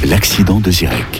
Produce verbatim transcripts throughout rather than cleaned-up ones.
l'accident de Zirek.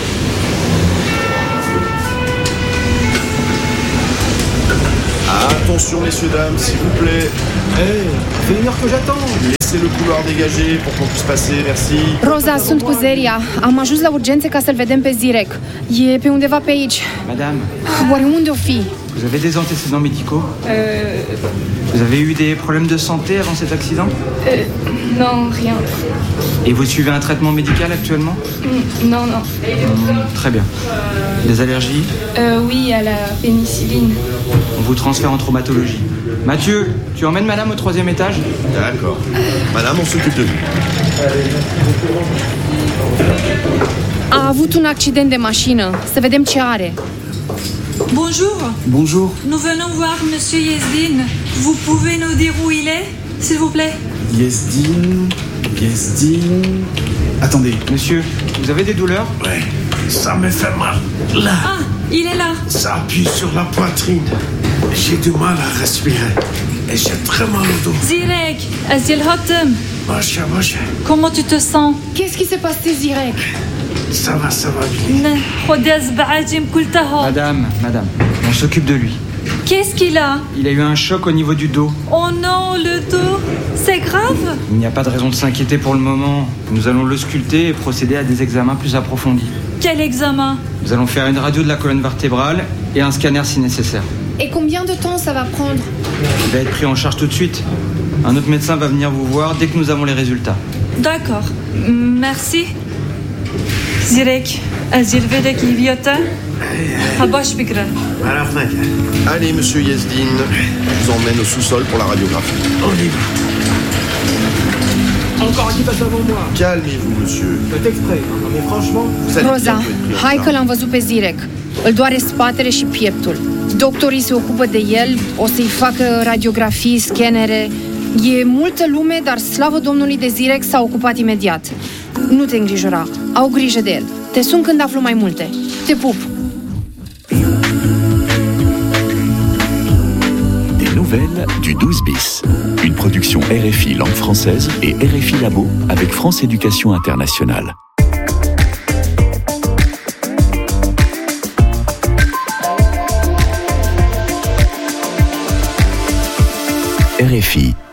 Attention messieurs, dames, s'il vous plaît. Hé, hey, fait une heure que j'attends. Laissez le couloir dégagé pour qu'on puisse passer, merci. Roza, sunt cu Zeria. Am ajuns la urgențe ca să-l vedem pe Zirek. E pe undeva pe aici. Madame, Oare unde o fi? vous avez des antécédents médicaux? Euh... Vous avez eu des problèmes de santé avant cet accident? Euh... Non, rien. Et vous suivez un traitement médical actuellement? Mm, non, non. Mmh, très bien. Des allergies? Euh, oui, à la pénicilline. On vous transfère en traumatologie. Mathieu, tu emmènes madame au troisième étage? D'accord. Madame, on s'occupe de vous. A avut un accident de mașină. Să vedem ce are. Bonjour. Bonjour. Nous venons voir Monsieur Yezdin. Vous pouvez nous dire où il est, s'il vous plaît? Yezdin, Yezdin... Attendez. Monsieur, vous avez des douleurs? Ouais, ça me fait mal. Là. Ah, il est là. Ça appuie sur la poitrine. J'ai du mal à respirer. Et j'ai très mal au dos. Zirek, Azil Hatem. Macha, macha. Comment tu te sens? Qu'est-ce qui s'est passé, Zirek? Ça va, ça va bien. Madame, madame, on s'occupe de lui. Qu'est-ce qu'il a? Il a eu un choc au niveau du dos. Oh non, le dos. C'est grave? Il n'y a pas de raison de s'inquiéter pour le moment. Nous allons l'ausculter et procéder à des examens plus approfondis. Quel examen? Nous allons faire une radio de la colonne vertébrale et un scanner si nécessaire. Et combien de temps ça va prendre? Il va être pris en charge tout de suite. Un autre médecin va venir vous voir dès que nous avons les résultats. D'accord. Merci. Zirek, Azil Vedek Iviota. Habash Bikra. Allez, monsieur Yezdin, je vous emmène au sous-sol pour la radiographie. On y va. Encore un qui passe avant moi. Calmez-vous, monsieur. Faites exprès, hein, mais franchement... Vous allez Roza, bientôt être pris en hai charge. că l-am văzut pe Zirek. Îl doare spatele și pieptul. Doctorii se ocupă de el, o să-i facă radiografii, scanere. E multă lume, dar slavă Domnului de Zirek s-a ocupat imediat. Nu te îngrijora, au grijă de el. Te sun când aflu mai multe. Te pup! Des nouvelles du douze bis. Une production R F I langue française et R F I Labo avec France Éducation Internationale. R F I